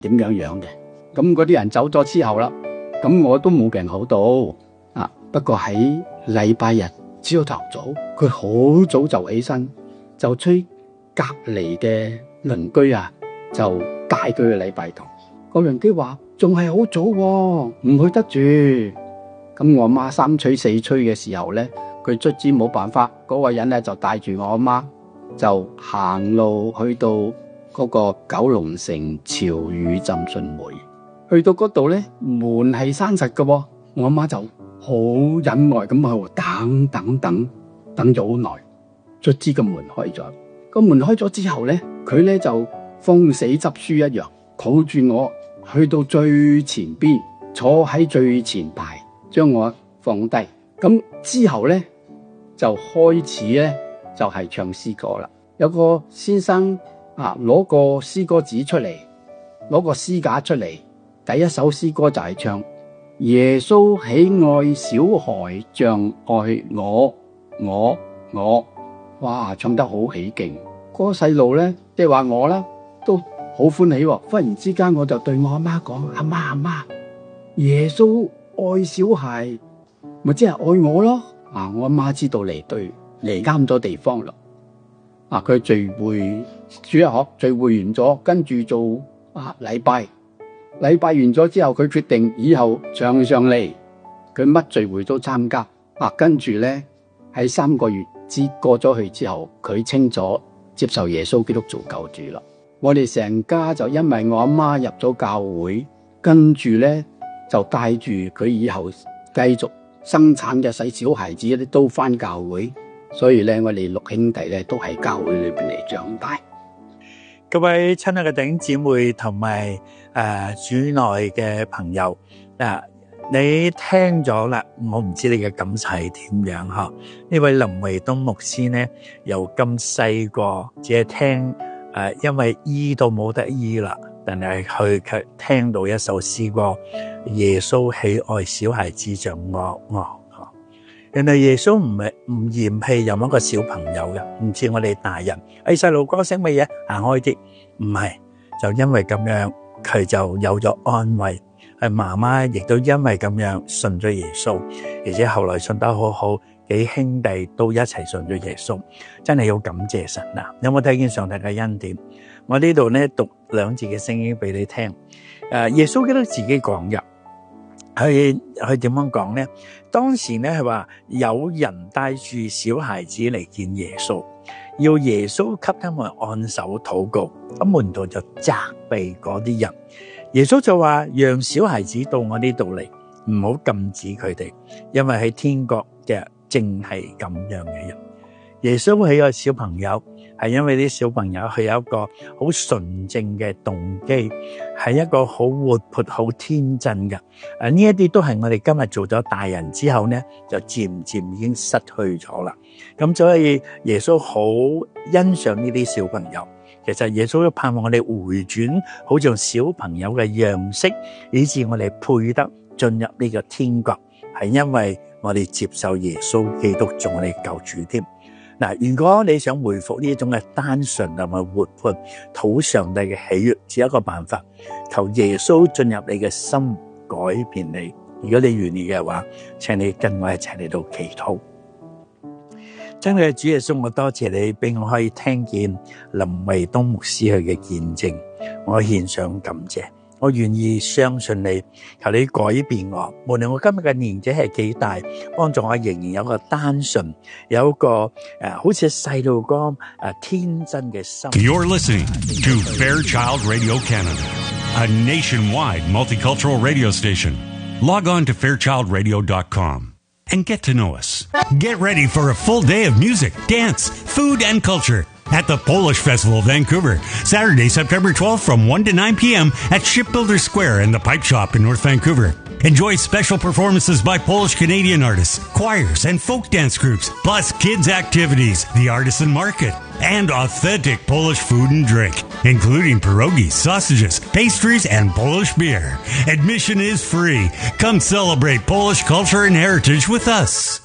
點樣嘅。咁嗰啲人走咗之後啦，咁我都冇病好到啊。不過喺禮拜日朝頭早，佢好早就起身，就催隔離嘅鄰居啊，就帶佢去禮拜堂。個鄰居話仲係好早喎，唔去得住。咁我媽三催四催嘅時候咧，佢卒之冇辦法，嗰個人咧就帶住我阿媽就行路去到嗰個九龍城潮語浸信會。去到嗰度咧，門係閂實嘅喎，我阿媽就好忍耐咁喺度等咗好耐，卒之個門開咗。個門開咗之後咧，佢咧就封死執書一樣，抱住我去到最前邊，坐喺最前排，將我放低。咁之後咧就開始咧就係唱詩歌啦。有個先生啊，攞個詩歌紙出嚟，攞個詩架出嚟，第一首詩歌就係唱耶穌喜愛小孩像愛我，哇，唱得好起勁。嗰個細路咧，即係話我啦，都好歡喜喎。忽然之間我就對我阿媽講：阿媽，耶穌愛小孩，咪即係愛我咯。啊，我阿媽知道嚟啱咗地方咯。啊，佢聚會主日學聚會完咗，跟住做禮拜完咗之後，佢決定以後常常嚟，佢乜聚會都參加。跟住咧喺3個月過咗去之後，佢清楚接受耶穌基督做救主啦。我哋成家就因為我阿媽入咗教會，跟住咧就帶住佢以後繼續生產嘅細小孩子咧都返教會，所以咧我哋6兄弟咧都喺教會裏邊嚟長大。 各位親愛嘅弟兄姊妹同埋主內嘅朋友，你聽咗啦，我唔知你嘅感受係點樣嗬？呢位林維東牧師呢，由咁細個只係聽因為醫到冇得醫啦，但係佢聽到一首詩歌，耶穌喜愛小孩子像我。原來耶穌唔嫌棄任何一個小朋友嘅，唔似我哋大人，細路哥識乜嘢行開啲，唔係，就因為咁樣佢就有咗安慰。媽媽亦都因為咁樣信咗耶穌，而且後來信得好好，幾兄弟都一齊信咗耶穌，真係要感謝神啊！有冇睇見上帝嘅恩典？我呢度咧讀2節嘅聖經俾你聽。耶穌基督自己講嘅，佢點樣講咧？當時咧係話有人帶住小孩子嚟見耶穌，要耶穌給他們按手禱告，咁門徒就責備嗰啲人。耶穌就話：讓小孩子到我呢度嚟，唔好禁止佢哋，因為喺天國嘅正係咁樣嘅人。耶穌喜愛小朋友，係因為啲小朋友佢有一個好純正嘅動機，係一個好活潑、好天真嘅。呢一啲都係我哋今日做咗大人之後呢，就漸漸已經失去咗啦。咁所以耶穌好欣賞呢啲小朋友。其實耶穌都盼望我哋回轉，好像小朋友嘅樣式，以致我哋配得進入呢個天國，係因為我哋接受耶穌基督做我哋救主添。嗱，如果你想回復呢一種嘅單純同埋活潑，討上帝嘅喜悅，只有一個辦法，求耶穌進入你嘅心，改變你。如果你願意嘅話，請你跟我一齊嚟到祈禱。真係主耶穌，我多謝你俾我可以聽見林維東牧師佢嘅見證，我獻上感謝，我願意相信你，求你改變我，無論我今日嘅年紀係幾大，幫助我仍然有個單純，有一個好似細路哥天真嘅心。 You're listening to Fairchild Radio Canada, a nationwide multicultural radio station. Log on to fairchildradio.com. And get to know us. Get ready for a full day of music, dance, food, and culture at the Polish Festival of Vancouver, Saturday, September 12th from 1 to 9 p.m. at Shipbuilder Square in the Pipe Shop in North Vancouver. Enjoy special performances by Polish-Canadian artists, choirs, and folk dance groups, plus kids' activities, the artisan market, and authentic Polish food and drink, including pierogies, sausages, pastries, and Polish beer. Admission is free. Come celebrate Polish culture and heritage with us.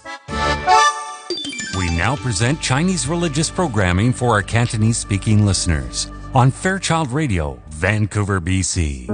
We now present Chinese religious programming for our Cantonese-speaking listeners. on Fairchild Radio, Vancouver, BC.